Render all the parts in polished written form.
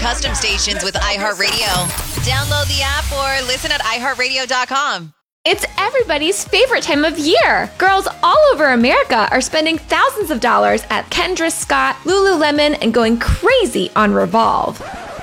custom stations with iHeartRadio. Download the app or listen at iHeartRadio.com. It's everybody's favorite time of year. Girls all over America are spending thousands of dollars at Kendra Scott, Lululemon, and going crazy on Revolve.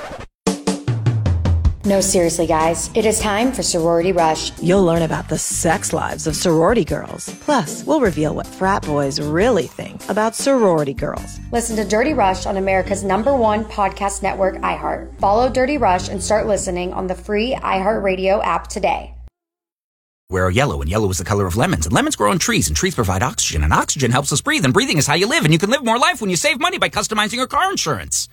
No, seriously, guys. It is time for Sorority Rush. You'll learn about the sex lives of sorority girls. Plus, we'll reveal what frat boys really think about sorority girls. Listen to Dirty Rush on America's #1 podcast network, iHeart. Follow Dirty Rush and start listening on the free iHeartRadio app today. We're yellow, and yellow is the color of lemons, and lemons grow on trees, and trees provide oxygen, and oxygen helps us breathe, and breathing is how you live, and you can live more life when you save money by customizing your car insurance.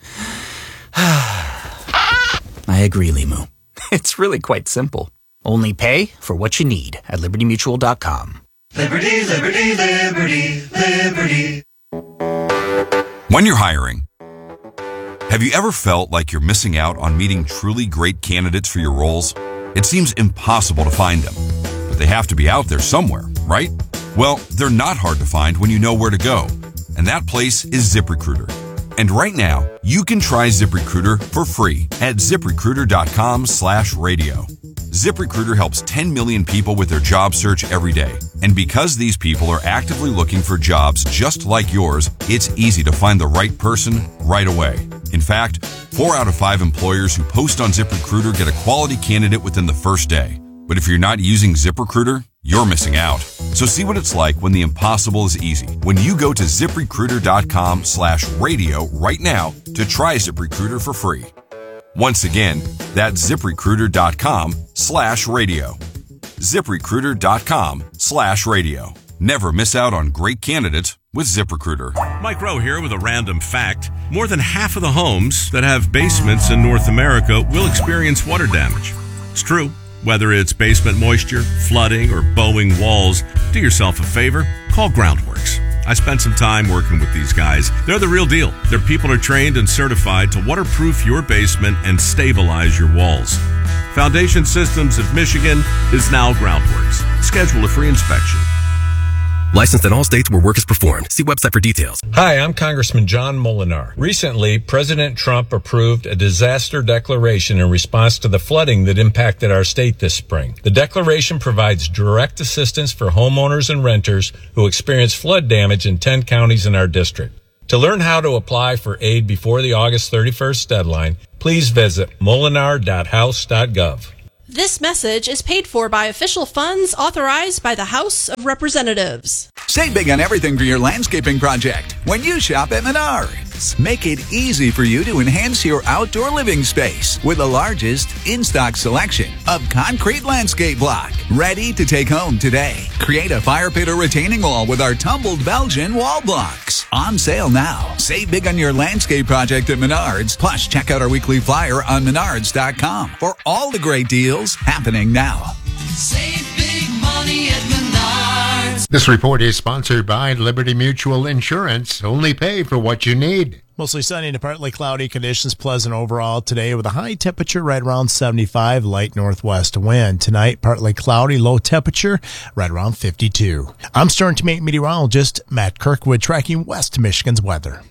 I agree, Limu. It's really quite simple. Only pay for what you need at LibertyMutual.com. Liberty, liberty, liberty, liberty. When you're hiring, have you ever felt like you're missing out on meeting truly great candidates for your roles? It seems impossible to find them, but they have to be out there somewhere, right? Well, they're not hard to find when you know where to go, and that place is ZipRecruiter. And right now, you can try ZipRecruiter for free at ZipRecruiter.com/radio. ZipRecruiter helps 10 million people with their job search every day. And because these people are actively looking for jobs just like yours, it's easy to find the right person right away. In fact, 4 out of 5 employers who post on ZipRecruiter get a quality candidate within the first day. But if you're not using ZipRecruiter, you're missing out. So see what it's like when the impossible is easy. When you go to ZipRecruiter.com/radio right now to try ZipRecruiter for free. Once again, that's ZipRecruiter.com/radio. ZipRecruiter.com/radio. Never miss out on great candidates with ZipRecruiter. Mike Rowe here with a random fact. More than half of the homes that have basements in North America will experience water damage. It's true. Whether it's basement moisture, flooding, or bowing walls, do yourself a favor, call Groundworks. I spent some time working with these guys. They're the real deal. Their people are trained and certified to waterproof your basement and stabilize your walls. Foundation Systems of Michigan is now Groundworks. Schedule a free inspection. Licensed in all states where work is performed. See website for details. Hi, I'm Congressman John Molinar. Recently, President Trump approved a disaster declaration in response to the flooding that impacted our state this spring. The declaration provides direct assistance for homeowners and renters who experience flood damage in 10 counties in our district. To learn how to apply for aid before the August 31st deadline, please visit molinar.house.gov. This message is paid for by official funds authorized by the House of Representatives. Save big on everything for your landscaping project when you shop at Menards. Make it easy for you to enhance your outdoor living space with the largest in-stock selection of concrete landscape block. Ready to take home today. Create a fire pit or retaining wall with our tumbled Belgian wall blocks. On sale now. Save big on your landscape project at Menards. Plus, check out our weekly flyer on Menards.com for all the great deals happening now. Save big money at Menards. This report is sponsored by Liberty Mutual Insurance. Only pay for what you need. Mostly sunny to partly cloudy conditions, pleasant overall today with a high temperature right around 75, light northwest wind. Tonight, partly cloudy, low temperature right around 52. I'm Stern Teammate meteorologist Matt Kirkwood tracking West Michigan's weather.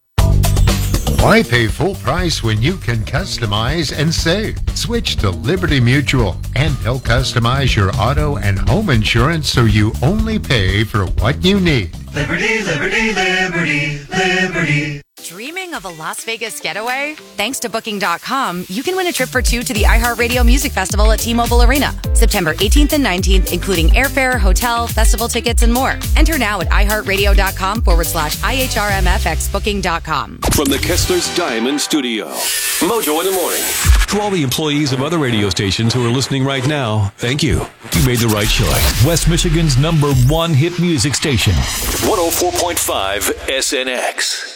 Why pay full price when you can customize and save? Switch to Liberty Mutual, and they'll customize your auto and home insurance so you only pay for what you need. Liberty, liberty, liberty, liberty. Dreaming of a Las Vegas getaway? Thanks to Booking.com, you can win a trip for 2 to the iHeartRadio Music Festival at T-Mobile Arena, September 18th and 19th, including airfare, hotel, festival tickets, and more. Enter now at iHeartRadio.com/IHRMFX Booking.com. From the Kessler's Diamond Studio, Mojo in the Morning. To all the employees of other radio stations who are listening right now, thank you. You made the right choice. West Michigan's #1 hit music station. 104.5 SNX.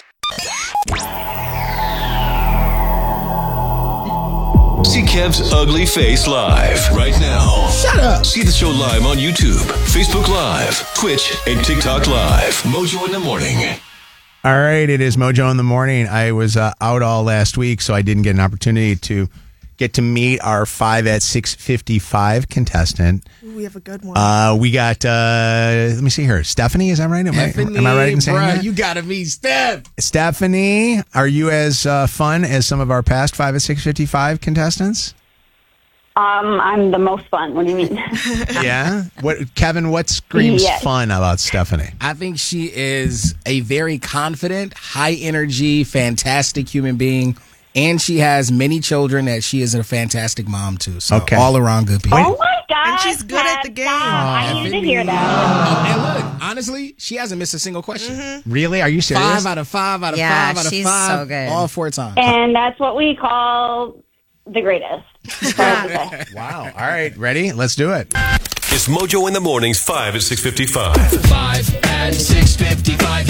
See Kev's ugly face live right now. Shut up. See the show live on YouTube, Facebook Live, Twitch, and TikTok Live. Mojo in the Morning. All right, it is Mojo in the Morning. I was out all last week, so I didn't get an opportunity to get to meet our 5 at 6:55 contestant. We have a good one. We got, let me see here. Stephanie, is that right? Am I right in saying that? You gotta meet Steph. Stephanie, are you as fun as some of our past 5 at 6:55 contestants? I'm the most fun. What do you mean? Yeah? Kevin, what screams fun about Stephanie? I think she is a very confident, high energy, fantastic human being. And she has many children that she is a fantastic mom to. So all around good people. Oh my God. And she's good at the game. I needed to hear that. And look, honestly, she hasn't missed a single question. Really? Are you serious? 5 out of 5 out of 5 out of 5. she's so good. All 4 times. And that's what we call the greatest. Wow. All right. Ready? Let's do it. It's Mojo in the Mornings, 5 at 6:55. 5 at 6:55.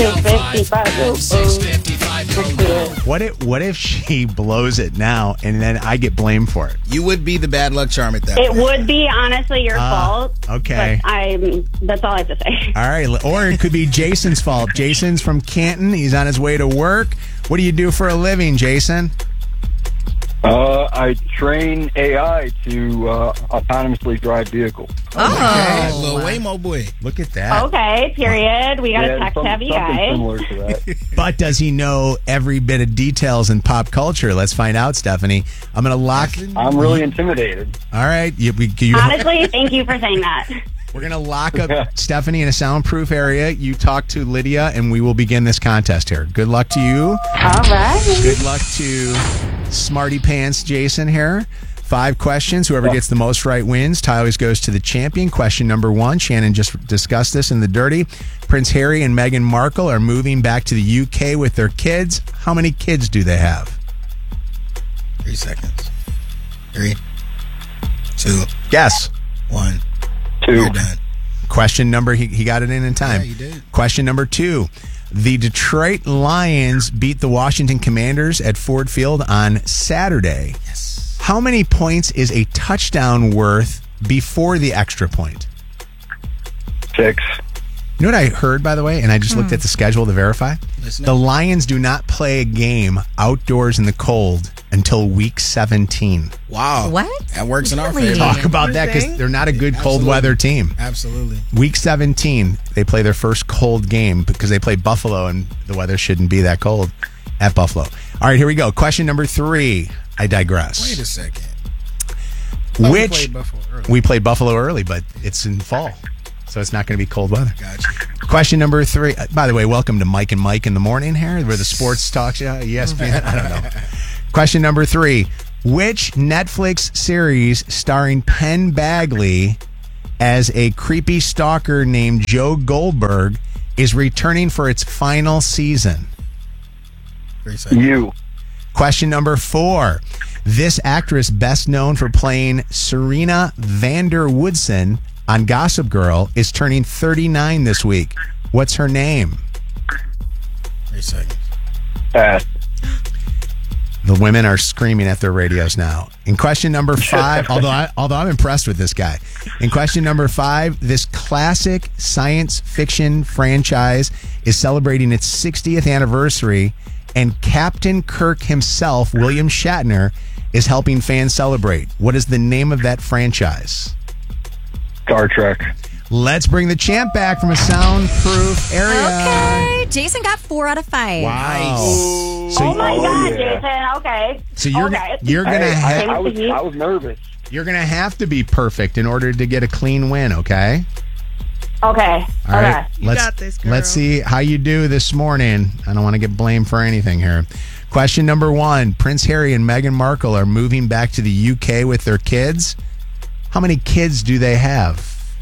6:55. What if she blows it now and then I get blamed for it? You would be the bad luck charm at that It point. would be honestly your fault. Okay. But that's all I have to say. All right. Or it could be Jason's fault. Jason's from Canton. He's on his way to work. What do you do for a living, Jason? I train AI to autonomously drive vehicles. Oh, little Waymo boy. Look at that. Okay, period. We got a tech-savvy guy. Similar to that. But does he know every bit of details in pop culture? Let's find out, Stephanie. I'm going to lock... I'm really intimidated. All right. Honestly, thank you for saying that. We're going to lock up Stephanie in a soundproof area. You talk to Lydia, and we will begin this contest here. Good luck to you. All right. Good luck to Smarty Pants Jason here. 5 questions. Whoever gets the most right wins. Tie always goes to the champion. Question number 1. Shannon just discussed this in the Dirty. Prince Harry and Meghan Markle are moving back to the UK with their kids. How many kids do they have? 3 seconds. 3, 2. Guess. 1. 2. You're done. Question number, he got it in time. Yeah, you did. Question number 2. The Detroit Lions beat the Washington Commanders at Ford Field on Saturday. Yes. How many points is a touchdown worth before the extra point? 6. You know what I heard, by the way? And I just looked at the schedule to verify. Listening. The Lions do not play a game outdoors in the cold until week 17. Wow. What? That works in our Really? favor. Talk about that because they're not a good cold Absolutely. weather team. Absolutely. Week 17, they play their first cold game because they play Buffalo and the weather shouldn't be that cold at Buffalo. All right, here we go. Question number 3. I digress. Wait a second. We played Buffalo early, but it's in fall, so it's not going to be cold weather. Gotcha. Question number 3. By the way, welcome to Mike and Mike in the morning here, where the sports talk show, ESPN. I don't know. Question number 3. Which Netflix series starring Penn Badgley as a creepy stalker named Joe Goldberg is returning for its final season? 3 seconds. You. Question number 4. This actress, best known for playing Serena Vander Woodson on Gossip Girl, is turning 39 this week. What's her name? 3 seconds. Pass. The women are screaming at their radios now. In question number 5, although I'm impressed with this guy. In question number 5, this classic science fiction franchise is celebrating its 60th anniversary, and Captain Kirk himself, William Shatner, is helping fans celebrate. What is the name of that franchise? Star Trek. Let's bring the champ back from a soundproof area. Okay. Jason got 4 out of 5. Wow. So Oh my God, Jason. Okay. So you're gonna Hey, have I was nervous. you're gonna have to be perfect in order to get a clean win. Okay. Okay. All right. Okay. You got this, girl. Let's see how you do this morning. I don't want to get blamed for anything here. Question number 1. Prince Harry and Meghan Markle are moving back to the UK with their kids. How many kids do they have?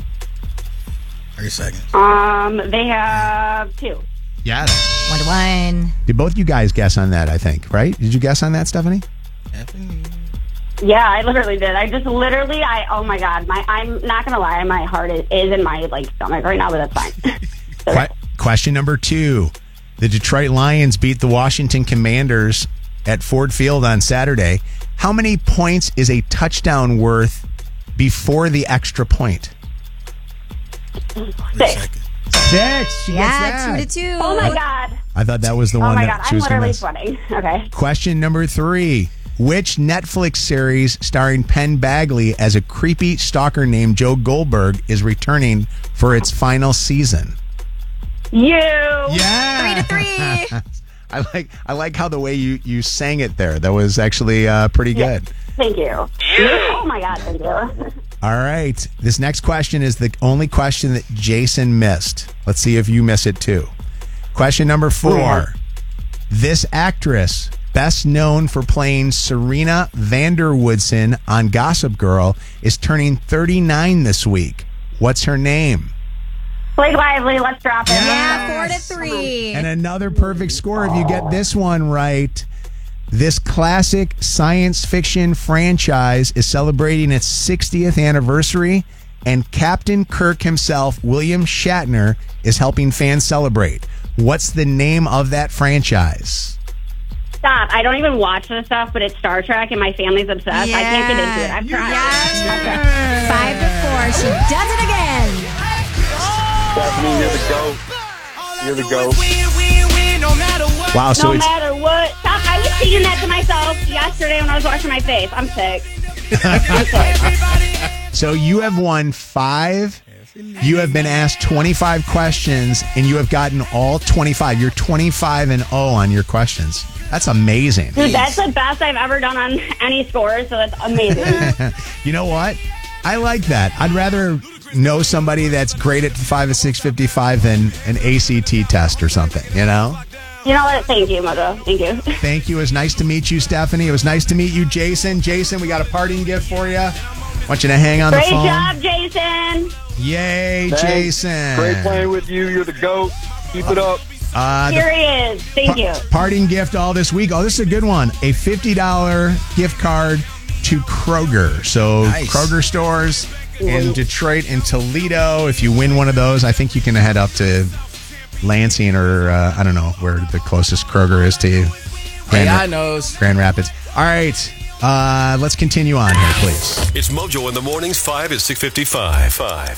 3 seconds. They have 2. Yeah. 1-1. Did both you guys guess on that, I think, right? Did you guess on that, Stephanie? Yeah, I literally did. Oh my God. I'm not going to lie. My heart is in my stomach right now, but that's fine. Question number 2. The Detroit Lions beat the Washington Commanders at Ford Field on Saturday. How many points is a touchdown worth before the extra point? 6. 6. She gets that. 2-2. Oh my God. I thought that was the Oh one my that God. she I'm was going to literally miss. sweating. Okay. Question number 3. Which Netflix series starring Penn Badgley as a creepy stalker named Joe Goldberg is returning for its final season? You. Yeah. 3-3. I like how the way you sang it there. That was actually pretty good. Thank you. Oh my God, thank you. All right. This next question is the only question that Jason missed. Let's see if you miss it too. Question number 4. Yeah. This actress, best known for playing Serena Vanderwoodson on Gossip Girl, is turning 39 this week. What's her name? Blake Lively, let's drop it. Yeah, 4-3. And another perfect score if you get this one right. This classic science fiction franchise is celebrating its 60th anniversary, and Captain Kirk himself, William Shatner, is helping fans celebrate. What's the name of that franchise? Stop. I don't even watch this stuff, but it's Star Trek, and my family's obsessed. I can't get into it. I've tried. Yes. 5-4. She does it again. Stephanie, you're the GOAT. You're the GOAT. Wow, so no it's matter what. Stop. I was singing that to myself yesterday when I was washing my face. I'm sick. so you have won 5. You have been asked 25 questions, and you have gotten all 25. You're 25-0 on your questions. That's amazing. Dude, that's the best I've ever done on any scores, so that's amazing. You know what? I like that. I'd rather know somebody that's great at 5 of 655 than an ACT test or something, you know? You know what? Thank you, Mojo. Thank you. Thank you. It was nice to meet you, Stephanie. It was nice to meet you, Jason. Jason, we got a parting gift for you. I want you to hang on Great the phone. job, Jason. Yay, Thanks. Jason. Great playing with you. You're the GOAT. Keep it up. Here he is. Thank you. Parting gift all this week. Oh, this is a good one. A $50 gift card to Kroger. So Nice. Kroger stores in Detroit and Toledo. If you win one of those, I think you can head up to Lansing or I don't know where the closest Kroger is to you. AI knows. Grand Rapids. All right. Let's continue on here, please. It's Mojo in the mornings, 5 at 6:55.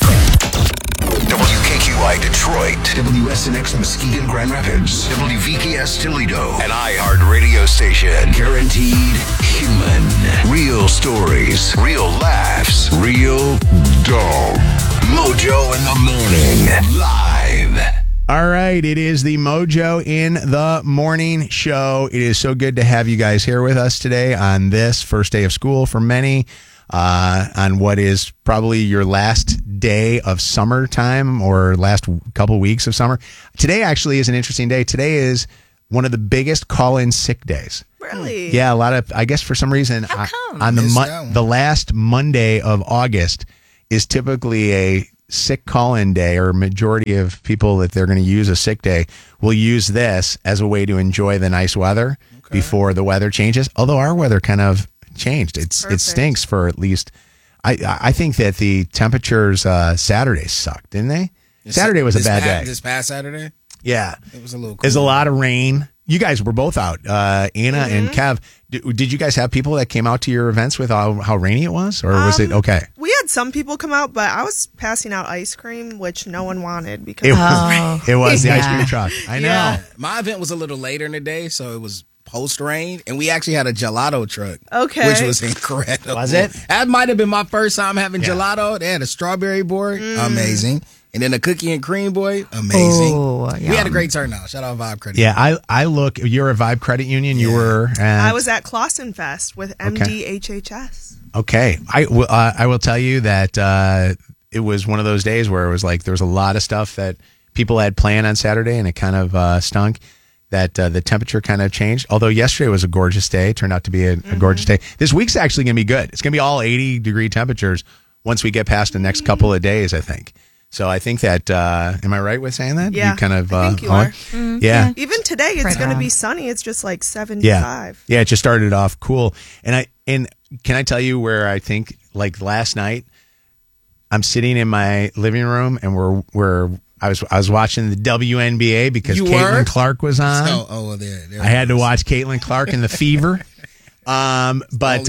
WKQI Detroit, WSNX Muskegon Grand Rapids, WVKS Toledo, an iHeart radio station. Guaranteed human. Real stories, real laughs, real dog. Mojo in the morning, live. All right, it is the Mojo in the Morning show. It is so good to have you guys here with us today on this first day of school for many, on what is probably your last day of summertime or last couple weeks of summer. Today actually is an interesting day. Today is one of the biggest call-in sick days. Really? Yeah, a lot of, I guess for some reason, How come? on the last Monday of August is typically a sick call-in day, or majority of people that they're going to use a sick day will use this as a way to enjoy the nice weather before the weather changes. Although our weather kind of changed. It stinks for at least, I think that the temperatures Saturday sucked, didn't they? Saturday was a bad day. This past Saturday? Yeah. It was a little cool. There's a lot of rain. You guys were both out. Anna and Kev, did you guys have people that came out to your events with how rainy it was? Or was it okay? We had some people come out, but I was passing out ice cream, which no one wanted because it was the ice cream truck. I know. Yeah. My event was a little later in the day, so it was post-rain, and we actually had a gelato truck. Okay. Which was incredible. Was it? That might have been my first time having gelato. They had a strawberry board. Amazing. And then a cookie and cream boy. Amazing. Oh, we had a great turnout. Shout out Vibe Credit. Yeah, I look, you're a Vibe Credit Union. You were I was at Clausen Fest with MDHHS. Okay. I will tell you that it was one of those days where it was like there was a lot of stuff that people had planned on Saturday, and it kind of stunk that the temperature kind of changed. Although yesterday was a gorgeous day. It turned out to be a gorgeous day. This week's actually going to be good. It's going to be all 80-degree temperatures once we get past the next couple of days, I think. So I think that, am I right with saying that? Yeah, you kind of, I think you are. Yeah. Even today, it's going to be sunny. It's just like 75. Yeah, it just started off cool. And can I tell you where I think, like last night, I'm sitting in my living room and I was watching the WNBA because Caitlin Clark was on. There I had to watch Caitlin Clark in the Fever. But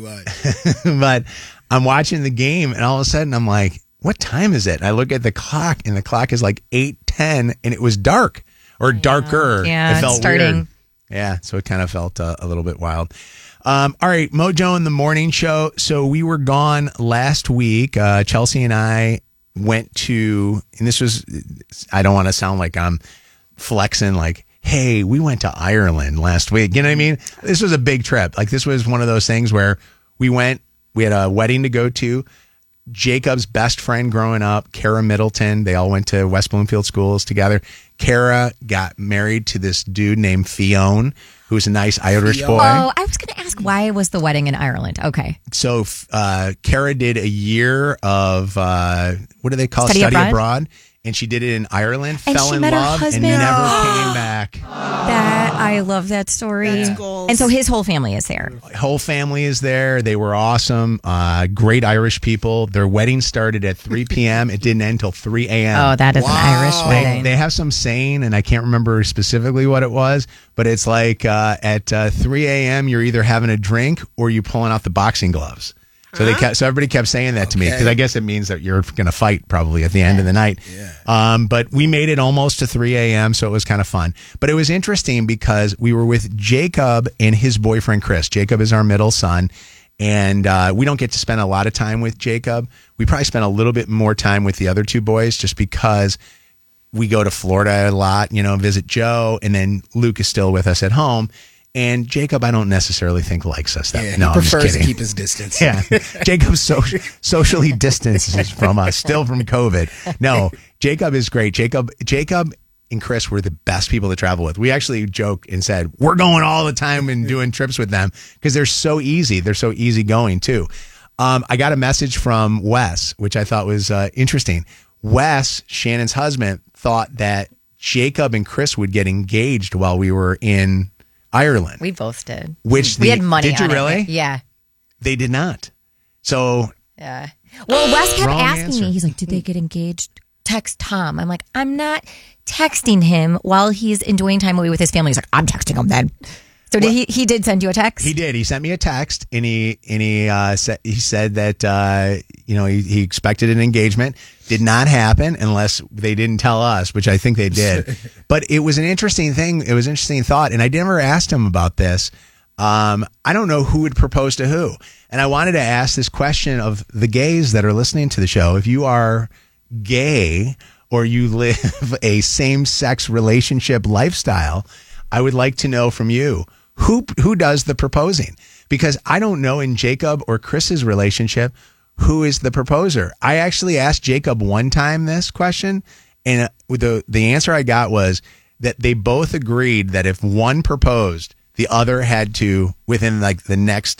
I'm watching the game, and all of a sudden I'm like, what time is it? And I look at the clock, and the clock is like 8:10, and it was dark or darker. Yeah, it felt starting. weird. Yeah, so it kind of felt a little bit wild. All right, Mojo in the morning show. So we were gone last week. Chelsea and I went to, and this was, I don't want to sound like I'm flexing, like, hey, we went to Ireland last week. You know what I mean? This was a big trip. Like, this was one of those things where we had a wedding to go to. Jacob's best friend growing up, Kara Middleton, they all went to West Bloomfield schools together. Kara got married to this dude named Fionn, who's a nice Irish boy. Oh, I was going to ask, why was the wedding in Ireland? Okay. So Kara did a year of, what do they call Study abroad? And she did it in Ireland, and fell she in met her love, and husband. never came back. I love that story. That's goals. And so his whole family is there. Whole family is there. They were awesome. Great Irish people. Their wedding started at 3 p.m. It didn't end until 3 a.m. Oh, that is an Irish wedding. They have some saying, and I can't remember specifically what it was, but it's like at 3 a.m. you're either having a drink or you pulling out the boxing gloves. So so everybody kept saying that to me, because I guess it means that you're going to fight probably at the end of the night. Yeah. But we made it almost to 3 a.m., so it was kind of fun. But it was interesting because we were with Jacob and his boyfriend, Chris. Jacob is our middle son, and we don't get to spend a lot of time with Jacob. We probably spent a little bit more time with the other two boys just because we go to Florida a lot, visit Joe, and then Luke is still with us at home. And Jacob, I don't necessarily think likes us that. Yeah, no, he prefers I'm just to kidding. keep his distance. Yeah, Jacob's socially distances from us, still from COVID. No, Jacob is great. Jacob and Chris were the best people to travel with. We actually joked and said we're going all the time and doing trips with them because they're so easy. They're so easygoing too. I got a message from Wes, which I thought was interesting. Wes, Shannon's husband, thought that Jacob and Chris would get engaged while we were in Ireland. We both did. We had money did you on really? it. Yeah. They did not. So yeah. Well, Wes kept wrong asking answer. me. He's like, "Did they get engaged?" Text Tom. I'm like, "I'm not texting him while he's enjoying time away with his family." He's like, "I'm texting him then." So did he did send you a text? He did. He sent me a text, and he said that he expected an engagement. Did not happen unless they didn't tell us, which I think they did. But it was an interesting thing. It was an interesting thought, and I never asked him about this. I don't know who would propose to who, and I wanted to ask this question of the gays that are listening to the show. If you are gay or you live a same-sex relationship lifestyle, I would like to know from you who does the proposing, because I don't know in Jacob or Chris's relationship who is the proposer. I actually asked Jacob one time this question, and the answer I got was that they both agreed that if one proposed, the other had to, within like the next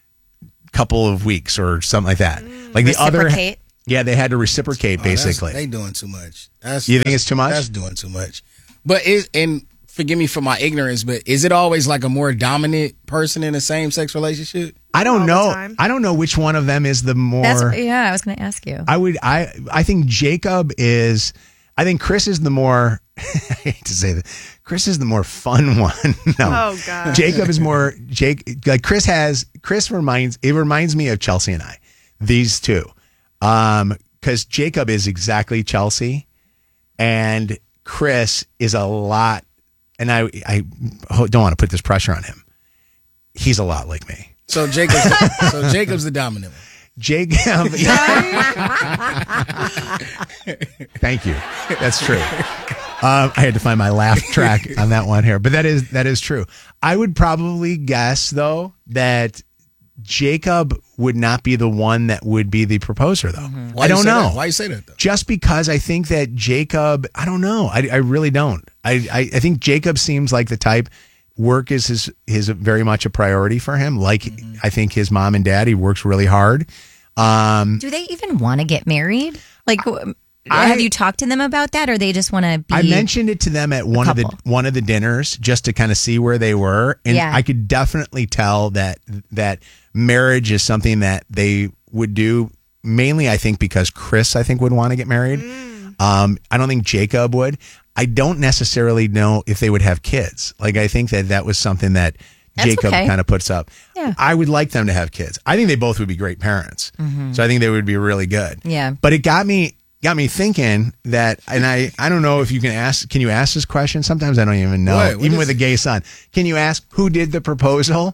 couple of weeks or something like that. Like the other, yeah, they had to reciprocate basically. They doing too much. You think it's too much? That's doing too much. But and forgive me for my ignorance, but is it always like a more dominant person in a same-sex relationship? I don't know. I don't know which one of them is the more. I was going to ask you. I think Jacob is. I think Chris is the more. I hate to say that. Chris is the more fun one. No. Oh God. Jacob is more. Chris reminds me of Chelsea and I. These two, because Jacob is exactly Chelsea, and Chris is a lot. And I don't want to put this pressure on him. He's a lot like me. So Jacob's the dominant one. Jacob. Thank you. That's true. I had to find my laugh track on that one here, but that is true. I would probably guess though that Jacob would not be the one that would be the proposer though. Mm-hmm. I don't know. Why you say that though? Just because I think that Jacob, I don't know. I really don't. I think Jacob seems like the type. Work is his very much a priority for him. Like I think his mom and dad, he works really hard. Do they even want to get married? Like, have you talked to them about that, or they just want to be? I mentioned it to them at one of the dinners just to kind of see where they were, and I could definitely tell that marriage is something that they would do. Mainly, I think because Chris, I think, would want to get married. I don't think Jacob would. I don't necessarily know if they would have kids. Like, I think that was something that Jacob kind of puts up. Yeah. I would like them to have kids. I think they both would be great parents. Mm-hmm. So I think they would be really good. Yeah. But it got me thinking that, and I don't know if you can you ask this question? Sometimes I don't even know. Even with a gay son. Can you ask who did the proposal?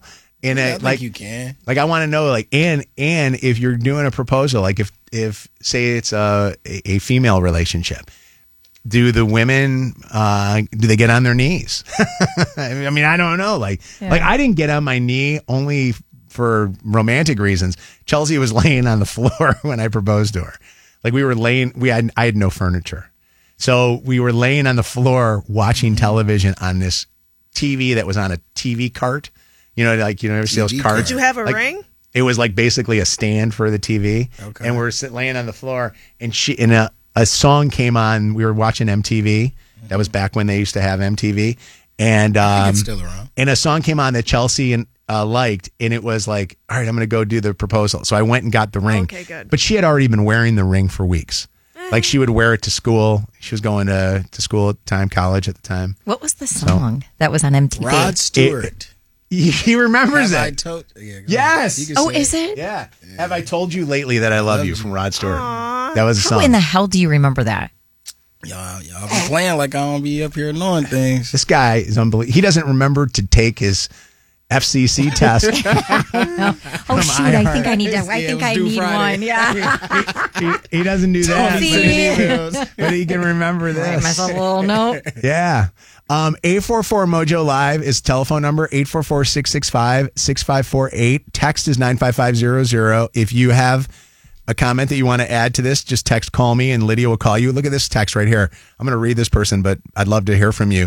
in I a think like you can. Like I want to know like and if you're doing a proposal, like if say it's a female relationship, do the women do they get on their knees? I mean, I don't know. Like I didn't get on my knee only for romantic reasons. Chelsea was laying on the floor when I proposed to her. Like we were laying, I had no furniture. So we were laying on the floor watching television on this TV that was on a TV cart. You know, like, you know, ever see those carts? Did you have a like, ring? It was like basically a stand for the TV. Okay. And we're laying on the floor and a song came on. We were watching MTV. That was back when they used to have MTV. And I think it's still around. And a song came on that Chelsea liked, and it was like, all right, I'm going to go do the proposal. So I went and got the ring. Okay, good. But she had already been wearing the ring for weeks. Like she would wear it to school. She was going to school at the time, college at the time. What was the song that was on MTV? Rod Stewart. He remembers Have it. I told? Yeah, Yes. You can Oh, say is it? Yeah. Have I told you lately that I love you from Rod Stewart? That was a How song. in the hell do you remember that? Y'all be playing like I don't be up here knowing things. This guy is unbelievable. He doesn't remember to take his FCC test. Oh shoot! I think I need to. I think I need one. Yeah. He doesn't do that, but he can remember Write this. myself a little note. Yeah. 844 Mojo Live is telephone number 844-665-6548. Text is 95500. If you have a comment that you want to add to this, just text call me and Lydia will call you. Look at this text right here. I'm going to read this person, but I'd love to hear from you.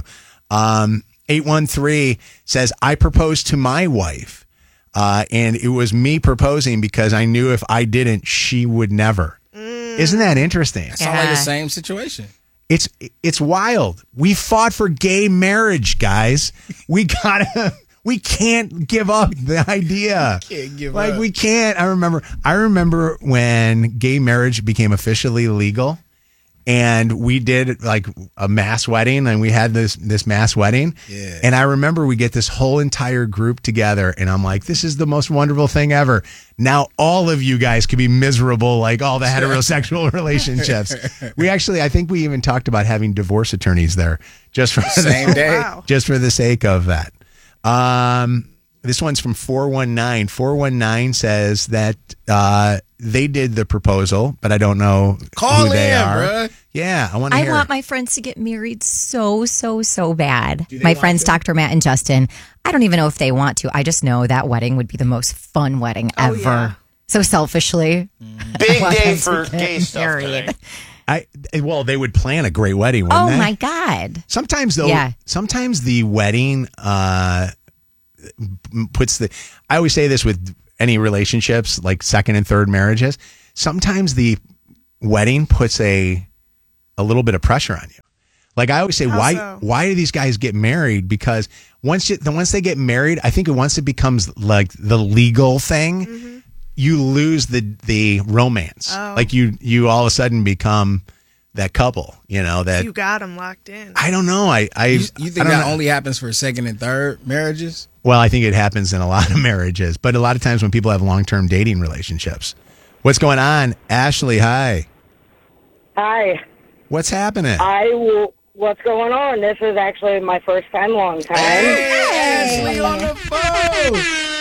813 says, I proposed to my wife, and it was me proposing because I knew if I didn't, she would never. Isn't that interesting? It's not like the same situation. It's wild. We fought for gay marriage, guys. We can't give up the idea. We can't. I remember when gay marriage became officially legal, and we did like a mass wedding, and we had this mass wedding. Yeah. And I remember we get this whole entire group together, and I'm like, this is the most wonderful thing ever. Now all of you guys could be miserable like all the heterosexual relationships. I think we even talked about having divorce attorneys there just for Same day. just for the sake of that. This one's from 419. 419 says that they did the proposal, but I don't know Call who they in, are. bruh. Yeah, I want to I hear. want my friends to get married so bad. Do they My want friends, to? Dr. Matt and Justin. I don't even know if they want to. I just know that wedding would be the most fun wedding ever. yeah. So selfishly, Big I want day them to for get gay stuff married. today. Well, they would plan a great wedding, wouldn't Oh they? my God. Sometimes though, Yeah. sometimes the wedding puts the. I always say this with any relationships, like second and third marriages. Sometimes the wedding puts a little bit of pressure on you. Like I always say, How why so? do these guys get married? Because once they get married, I think once it becomes like the legal thing, you lose the romance. Oh. Like you all of a sudden become that couple. You know that You got them locked in. I don't know. You I think don't that know. only happens for second and third marriages? Well, I think it happens in a lot of marriages, but a lot of times when people have long-term dating relationships. What's going on? Ashley, hi. Hi. What's happening? What's going on? This is actually my first time, long time. Ashley on the phone.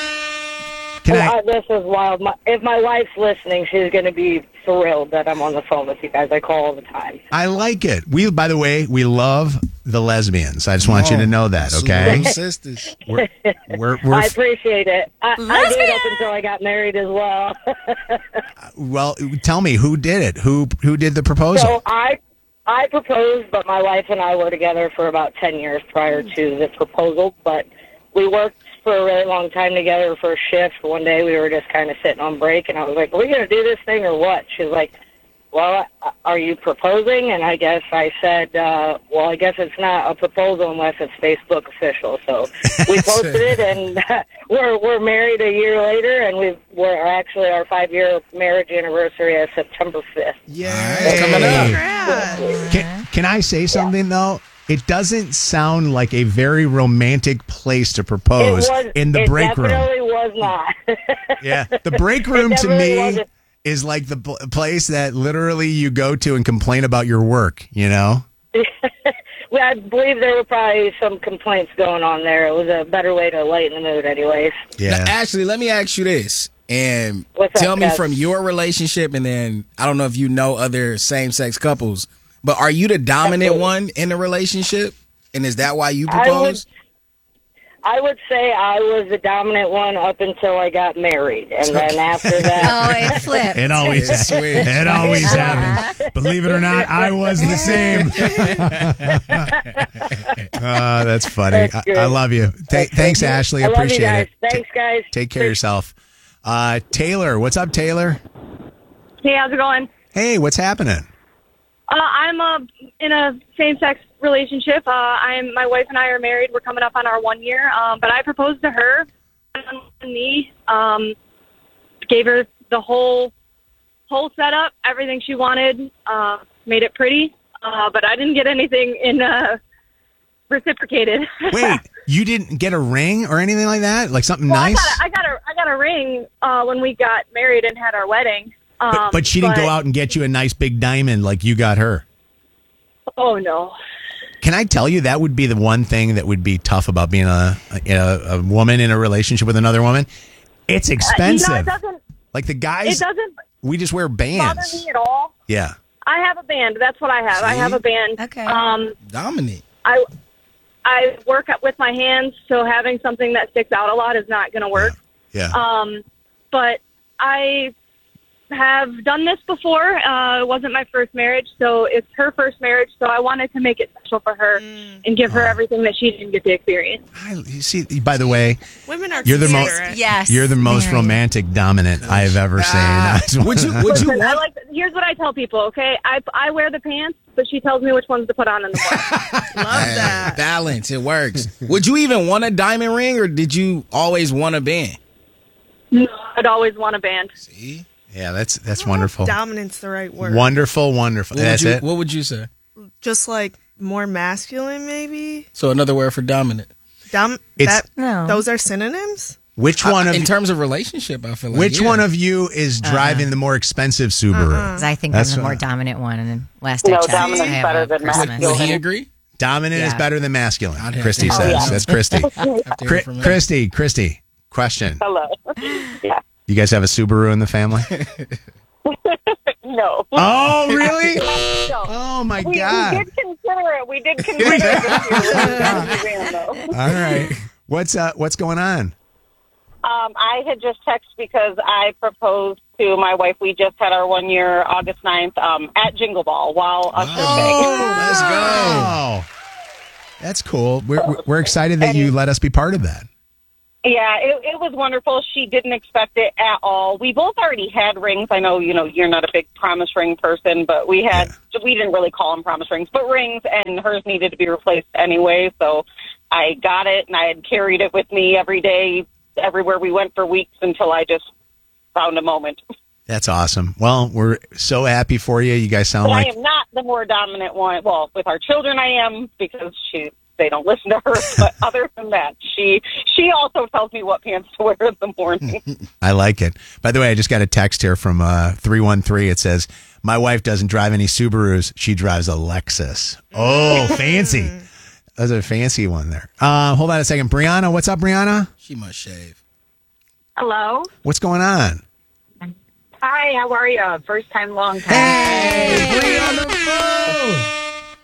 This is wild. If my wife's listening, she's going to be thrilled that I'm on the phone with you guys. I call all the time. I like it. By the way, we love the lesbians. I just want you to know that, okay? Sisters. We're I appreciate it. I did up until I got married as well. well, tell me, who did it? Who did the proposal? So I proposed, but my wife and I were together for about 10 years prior to this proposal. But we worked for a really long time together for a shift. One day we were just kind of sitting on break, and I was like, are we going to do this thing or what? She's like, well, are you proposing? And I guess I said, well, I guess it's not a proposal unless it's Facebook official. So we posted it, and we're married a year later, and we're actually our 5-year marriage anniversary is September 5th. Yeah, coming up. Can I say something though? It doesn't sound like a very romantic place to propose in the break room. It definitely was not. Yeah, the break room It to definitely me wasn't. is like the place that literally you go to and complain about your work, you know? I believe there were probably some complaints going on there. It was a better way to lighten the mood, anyways. Yeah. Now, Ashley, let me ask you this, and What's up, tell me Kev? from your relationship, and then I don't know if you know other same-sex couples, but are you the dominant one in the relationship, and is that why you propose? I would say I was the dominant one up until I got married, and then after that, it flipped. It always, it always happens. Believe it or not, I was the same. That's funny. That's good. I love you. Thanks, Ashley. I love you Appreciate guys. it. Thanks, guys. Take care of yourself. Taylor, what's up, Taylor? Hey, how's it going? Hey, what's happening? I'm in a same-sex relationship. My wife and I are married. We're coming up on our 1 year. But I proposed to her, on me, gave her the whole setup, everything she wanted, made it pretty. But I didn't get anything in reciprocated. Wait, you didn't get a ring or anything like that? Like something nice? I got a ring when we got married and had our wedding. But she didn't go out and get you a nice big diamond like you got her. Oh, no. Can I tell you that would be the one thing that would be tough about being a woman in a relationship with another woman? It's expensive. It doesn't. Like the guys, It doesn't we just wear bother bands. me at all. Yeah. I have a band. That's what I have. I have a band. Okay. Dominant. I work with my hands, so having something that sticks out a lot is not going to work. Yeah. But I have done this before. It wasn't my first marriage, so it's her first marriage, so I wanted to make it special for her and give her everything that she didn't get to experience. You see, by the way, Women are you're the most considerate. Yes. you're the most Very. romantic dominant I've ever seen. Would you Listen, want? here's what I tell people, okay? I wear the pants, but she tells me which ones to put on in the morning. Love that. Balance, it works. Would you even want a diamond ring, or did you always want a band? No, I'd always want a band. See? Yeah, that's wonderful. Dominant's the right word. Wonderful. That's it. What would you say? Just like more masculine, maybe. So another word for dominant. Those are synonyms. Which one of in terms of relationship? I feel like which one of you is driving the more expensive Subaru? 'Cause I think That's I'm the more what- dominant one. And then last I No, checked, dominant's I have better a than Christmas. masculine. Would he agree? Dominant is Yeah. better than masculine. I'd have Christy to- says. yeah. That's Christy. Have to hear from him. Christy. Question. Hello. Yeah. You guys have a Subaru in the family? No. Oh, really? No. Oh my We God! did consider it. We did consider it this year. All right. What's going on? I had just texted because I proposed to my wife. We just had our 1 year, August 9th, at Jingle Ball while Usher sang. Let's go. Oh, that's cool. We're excited that you let us be part of that. Yeah, it was wonderful. She didn't expect it at all. We both already had rings. I know, you're not a big promise ring person, but we didn't really call them promise rings, but rings, and hers needed to be replaced anyway. So I got it, and I had carried it with me every day, everywhere we went for weeks until I just found a moment. That's awesome. Well, we're so happy for you. You guys sound But like I am not the more dominant one. Well, with our children, I am, because they don't listen to her. But other than that, she also tells me what pants to wear in the morning. I like it. By the way, I just got a text here from 313. It says, my wife doesn't drive any Subarus. She drives a Lexus. Oh, fancy. That's a fancy one there. Hold on a second. Brianna, what's up, Brianna? She must shave. Hello. What's going on? Hi, how are you? First time, long time. Hey, bring on the phone.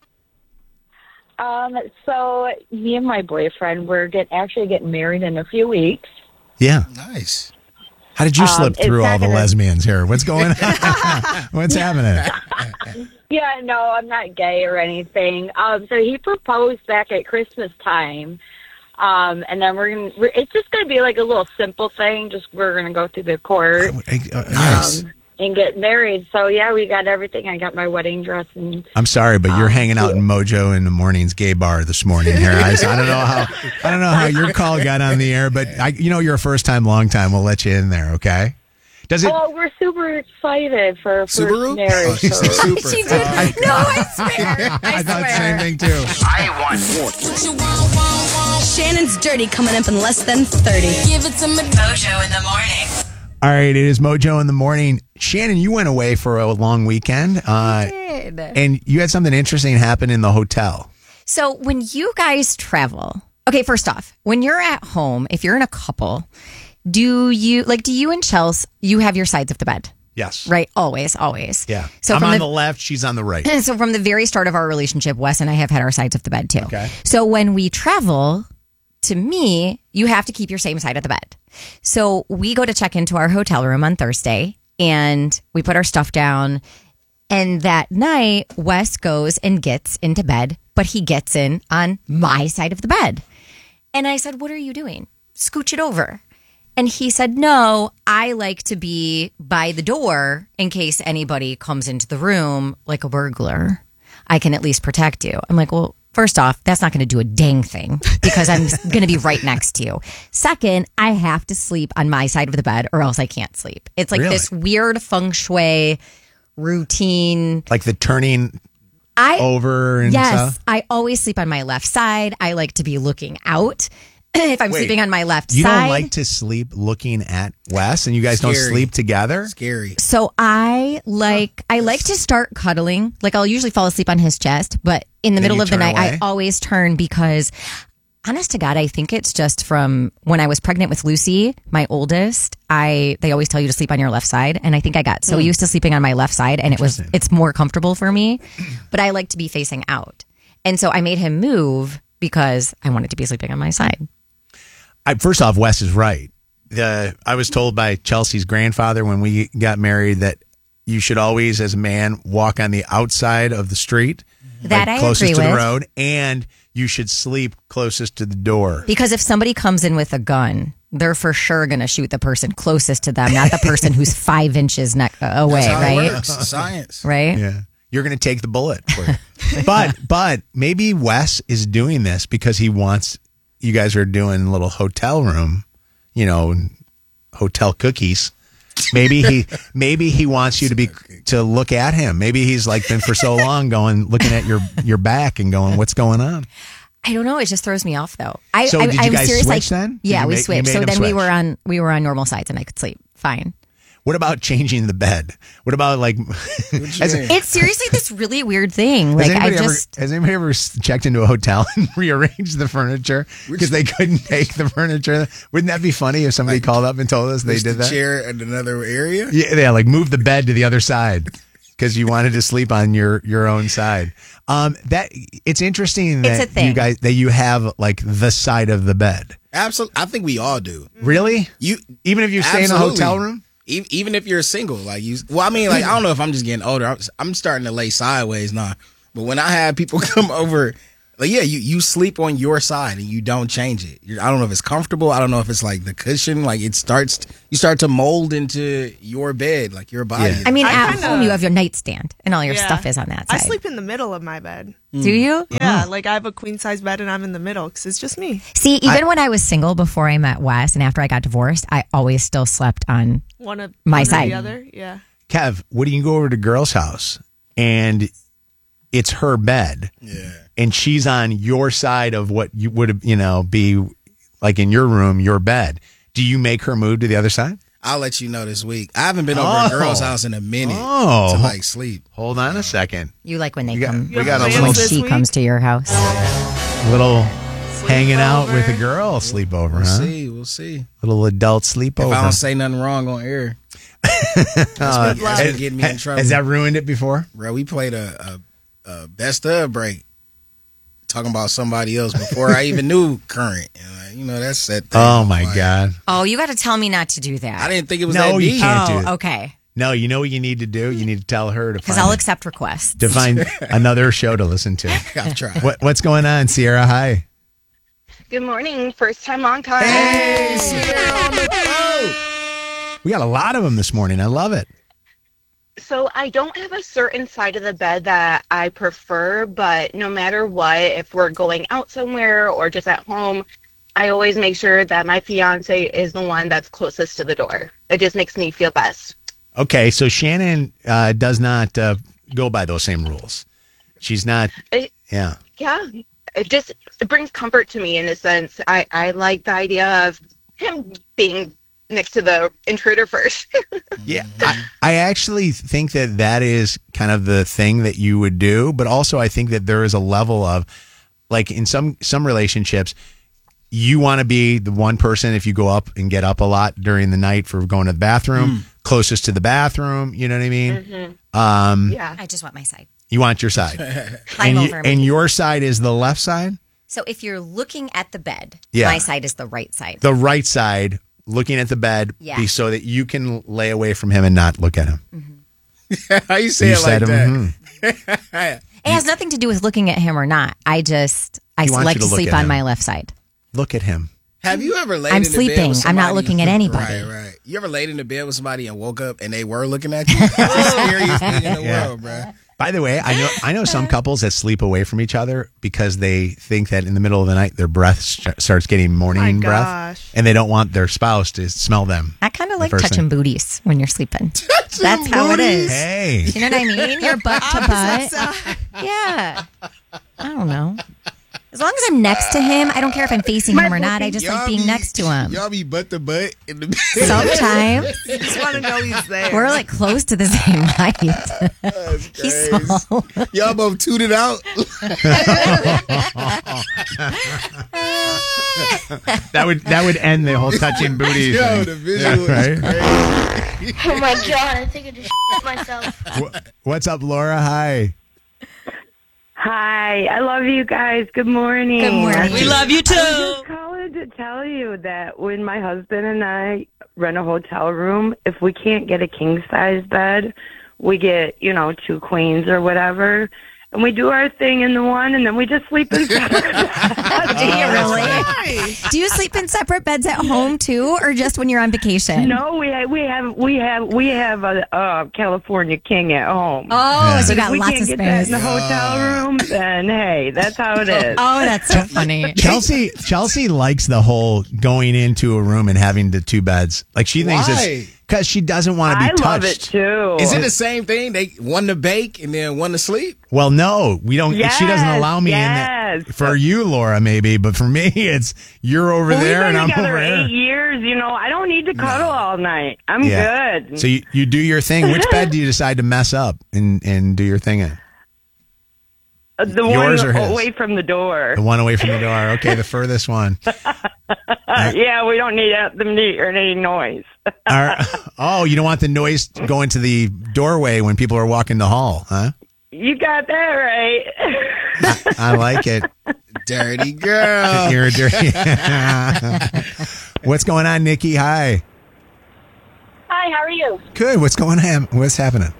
So me and my boyfriend, we're actually getting married in a few weeks. Yeah. Nice. How did you slip it's through all not the gonna- lesbians here? What's going on? What's happening? Yeah, no, I'm not gay or anything. So he proposed back at Christmas time. And then it's just going to be like a little simple thing. We're going to go through the court. Nice. And get married. So yeah, we got everything. I got my wedding dress and I'm sorry, but you're hanging out in Mojo in the Morning's gay bar this morning here. I don't know how your call got on the air, but you're a first time, long time. We'll let you in there, okay? Does it? Oh, we're super excited for first Subaru? marriage. Oh, she said super. She did. No, I swear. I thought the same thing too. I want more. Shannon's Dirty coming up in less than 30. Give it to me. Mojo in the morning. All right, it is Mojo in the morning. Shannon, you went away for a long weekend. I did. And you had something interesting happen in the hotel. So when you guys travel, okay, first off, when you're at home, if you're in a couple, do you and Chelsea, you have your sides of the bed? Yes. Right? Always. Yeah. So I'm from on the left, she's on the right. So from the very start of our relationship, Wes and I have had our sides of the bed too. Okay. So when we travel, to me, you have to keep your same side of the bed. So we go to check into our hotel room on Thursday and we put our stuff down. And that night, Wes goes and gets into bed, but he gets in on my side of the bed. And I said, "What are you doing? Scooch it over." And he said, "No, I like to be by the door in case anybody comes into the room like a burglar. I can at least protect you." I'm like, "Well, first off, that's not going to do a dang thing because I'm going to be right next to you. Second, I have to sleep on my side of the bed or else I can't sleep." It's like this weird feng shui routine. Like the turning over and stuff? Yes, I always sleep on my left side. I like to be looking out. If I'm sleeping on my left you side. don't like to sleep looking at Wes, and you guys don't sleep together? Scary. So I like to start cuddling. Like I'll usually fall asleep on his chest, but in the Then middle you of the turn night, away? I always turn because, honest to God, I think it's just from when I was pregnant with Lucy, my oldest. They always tell you to sleep on your left side, and I think I got so used to sleeping on my left side, and it's more comfortable for me. But I like to be facing out, and so I made him move because I wanted to be sleeping on my side. First off, Wes is right. I was told by Chelsea's grandfather when we got married that you should always, as a man, walk on the outside of the street, That I closest agree to the with. road, and you should sleep closest to the door. Because if somebody comes in with a gun, they're for sure going to shoot the person closest to them, not the person who's 5 inches away, That's how right? it works. Science. Right? Yeah. You're going to take the bullet for it. but maybe Wes is doing this because he wants, you guys are doing a little hotel room, hotel cookies. Maybe he wants you to look at him. Maybe he's like been for so long looking at your back and going, "What's going on?" I don't know. It just throws me off, though. So did you I'm gues serious, switch then? Yeah, we You switched. made So them then we switch. were on normal sides, and I could sleep fine. What about changing the bed? What about It's seriously this really weird thing. Like has anybody ever checked into a hotel and rearranged the furniture because they couldn't take the furniture? Wouldn't that be funny if somebody called up and told us they did the that? chair at another area? Yeah, like move the bed to the other side because you wanted to sleep on your own side. That it's interesting It's that a thing. you guys that you have like the side of the bed. Absolutely. I think we all do. Really? Even if you stay in a hotel room? Even if you're single, I don't know if I'm just getting older. I'm starting to lay sideways now. But when I have people come over, you sleep on your side and you don't change it. I don't know if it's comfortable. I don't know if it's like the cushion. Like you start to mold into your bed, like your body. I mean, at home you have your nightstand and all your Yeah. stuff is on that I side. sleep in the middle of my bed. Do you? Yeah, like I have a queen size bed and I'm in the middle because it's just me. See, even when I was single before I met Wes and after I got divorced, I always still slept on One of my one or side. the other. Yeah. Kev, when you go over to girl's house and it's her bed, and she's on your side of what you would be like in your room, your bed. Do you make her move to the other side? I'll let you know this week. I haven't been over a girl's house in a minute to sleep. Hold on a second. You like when they come. we got a when little she comes to your house. little hanging out with a girl sleepover, We'll see. Little adult sleepover. If I don't say nothing wrong on air. That's been getting me in trouble. Has that ruined it before? Bro, we played a best of break talking about somebody else before I even knew Current. And that's that thing. Oh my God. Oh, you got to tell me not to do that. I didn't think it was that No, deep. you can't do it. Okay. No, you know what you need to do? You need to tell her to Because find I'll accept requests. to find another show to listen to. I've tried. What's going on, Sierra? Hi. Good morning. First time, long time. We got a lot of them this morning. I love it. So I don't have a certain side of the bed that I prefer, but no matter what, if we're going out somewhere or just at home, I always make sure that my fiance is the one that's closest to the door. It just makes me feel best. Okay, so Shannon does not go by those same rules. She's not. Yeah. Yeah, it brings comfort to me in a sense. I like the idea of him being next to the intruder first. Yeah, I actually think that is kind of the thing that you would do, but also I think that there is a level of like in some relationships, you want to be the one person if you go up and get up a lot during the night for going to the bathroom, closest to the bathroom. You know what I mean? Yeah. I just want my side. You want your side. And your side is the left side? So if you're looking at the bed, Yeah. my side is the right side. The right side, looking at the bed, Yeah. so that you can lay away from him and not look at him. How you say You it like said, that? It has nothing to do with looking at him or not. I He wants like you to to look sleep at on him. my left side. Look at him. Have you ever laid I'm in the bed sleeping. with I'm not somebody- looking at anybody. Right. You ever laid in the bed with somebody and woke up and they were looking at you? That's the scariest thing in the Yeah. world, bro. By the way, I know some couples that sleep away from each other because they think that in the middle of the night their breath starts getting morning breath, gosh. and they don't want their spouse to smell them. I kind of the like first touching thing. booties when you're sleeping. That's how it is. Hey. You know what I mean? You're butt to butt. Yeah. I don't know. As long as I'm next to him, I don't care if I'm facing him or not. I just like being next to him. Y'all be butt to butt in the bed. Sometimes. You just want to know he's there. We're like close to the same height. He's small. Y'all both tooted out. That would end the whole touching booty Yo, thing. the visual Yeah, is crazy. Oh my god, I think I just shit myself. What's up, Laura? Hi. Hi, I love you guys. Good morning. Good morning. We love you too. I'm just calling to tell you that when my husband and I rent a hotel room, if we can't get a king size bed, we get, 2 queens or whatever. And we do our thing in the one, and then we just sleep in separate beds. Do you really? Do you sleep in separate beds at home too, or just when you're on vacation? No, we have a California king at home. Oh, so you But got if we lots can't of get that space. in the hotel room, then hey, that's how it is. Oh, that's so funny. Chelsea likes the whole going into a room and having the 2 beds. Like she thinks Why? it's because she doesn't want to be I touched. love it too. Is it the same thing? They one to bake and then one to sleep? Well, no, we don't. Yes, she doesn't allow me in that. For you, Laura, maybe, but for me, it's you're over Well, there we've and been I'm together over here. 8 years. I don't need to cuddle all night. I'm good. So you do your thing. Which bed do you decide to mess up and do your thing in? The Yours or one his? away from the door. The one away from the door. Okay, the furthest one. Yeah, we don't need them to hear any noise. Oh, you don't want the noise going to the doorway when people are walking the hall, huh? You got that right. I like it. Dirty girl. You're a dirty. What's going on, Nikki? Hi. Hi, how are you? Good. What's going on? What's happening?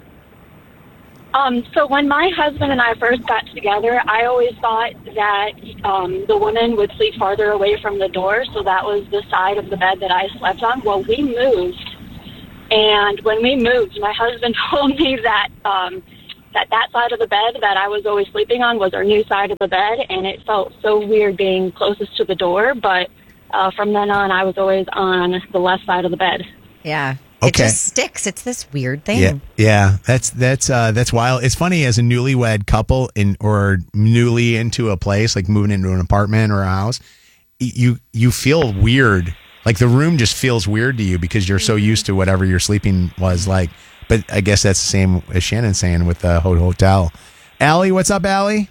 So when my husband and I first got together, I always thought that the woman would sleep farther away from the door, so that was the side of the bed that I slept on. Well, we moved, and when we moved, my husband told me that that side of the bed that I was always sleeping on was our new side of the bed, and it felt so weird being closest to the door, but from then on, I was always on the left side of the bed. Yeah. It just sticks. It's this weird thing. Yeah. That's wild. It's funny as a newlywed couple or newly into a place, like moving into an apartment or a house, you feel weird. Like the room just feels weird to you because you're so used to whatever your sleeping was like. But I guess that's the same as Shannon's saying with the hotel. Allie, what's up, Allie?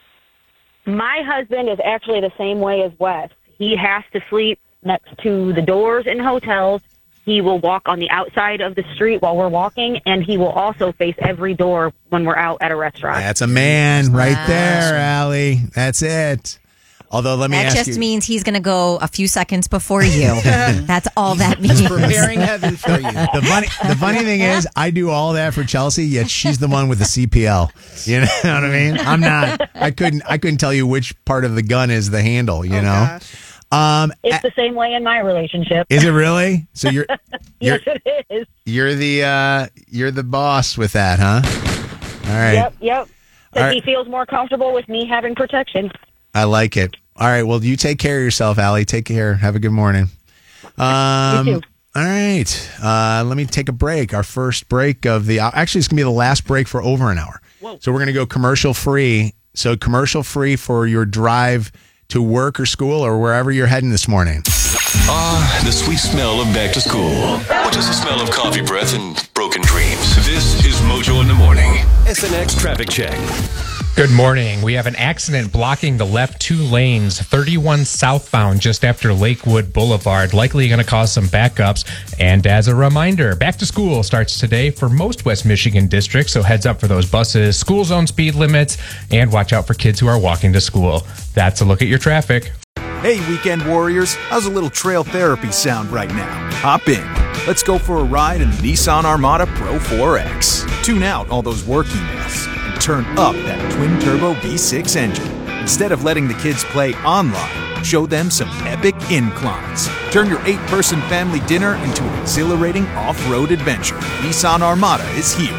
My husband is actually the same way as Wes. He has to sleep next to the doors in hotels. He will walk on the outside of the street while we're walking, and he will also face every door when we're out at a restaurant. That's a man right there, Allie. That's it. Although, let me That ask just you. means he's going to go a few seconds before you. That's all that means. Preparing heaven for you. The funny thing is, I do all that for Chelsea, yet she's the one with the CPL. You know what I mean? I'm not. I couldn't tell you which part of the gun is the handle. You know. It's the same way in my relationship. Is it really? So you're Yes, it is. you're the boss with that, huh? All right. Yep. All Because right. he feels more comfortable with me having protection. I like it. All right. Well, you take care of yourself, Allie. Take care. Have a good morning. You too. All right. Let me take a break. Our first break of the actually, it's gonna be the last break for over an hour. So we're gonna go commercial free. So commercial free for your drive to work or school or wherever you're heading this morning. Ah, the sweet smell of back to school. Or just the smell of coffee breath and broken dreams. This is Mojo in the Morning. SNX Traffic Check. Good morning. We have an accident blocking the left 2 lanes, 31 southbound just after Lakewood Boulevard, likely going to cause some backups. And as a reminder, back to school starts today for most West Michigan districts, so heads up for those buses, school zone speed limits, and watch out for kids who are walking to school. That's a look at your traffic. Hey, weekend warriors, how's a little trail therapy sound right now? Hop in. Let's go for a ride in the Nissan Armada Pro 4X. Tune out all those work emails and turn up that twin-turbo V6 engine. Instead of letting the kids play online, show them some epic inclines. Turn your 8-person family dinner into an exhilarating off-road adventure. Nissan Armada is here.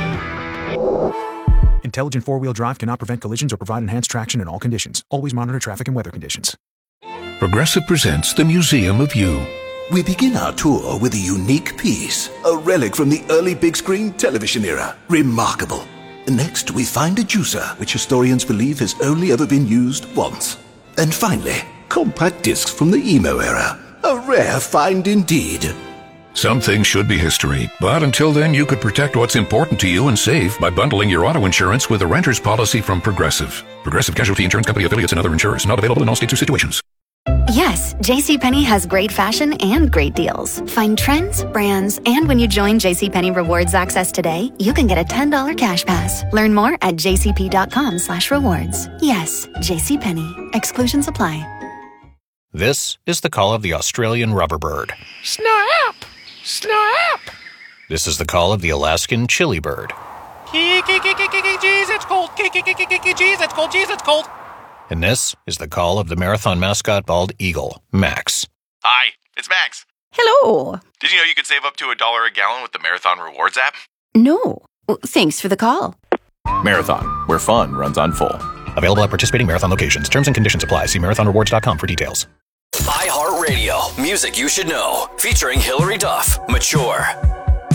Intelligent four-wheel drive cannot prevent collisions or provide enhanced traction in all conditions. Always monitor traffic and weather conditions. Progressive presents the Museum of You. We begin our tour with a unique piece, a relic from the early big screen television era. Remarkable. Next, we find a juicer, which historians believe has only ever been used once. And finally, compact discs from the emo era. A rare find indeed. Some things should be history, but until then you could protect what's important to you and save by bundling your auto insurance with a renter's policy from Progressive. Progressive Casualty Insurance Company affiliates and other insurers. Not available in all states or situations. Yes, JCPenney has great fashion and great deals. Find trends, brands, and when you join JCPenney Rewards Access today, you can get a $10 cash pass. Learn more at jcp.com/rewards. Yes, JCPenney. Exclusions apply. This is the call of the Australian rubberbird. Snap! Snap! This is the call of the Alaskan chili bird. Jeez, it's cold. Jeez, it's cold. Jeez, it's cold. And this is the call of the marathon mascot bald eagle, Max. Hi, it's Max. Hello. Did you know you could save up to $1 a gallon with the Marathon Rewards app? No. Thanks for the call. Marathon, where fun runs on full. Available at participating Marathon locations. Terms and conditions apply. See marathonrewards.com for details. iHeartRadio, music you should know. Featuring Hillary Duff, Mature.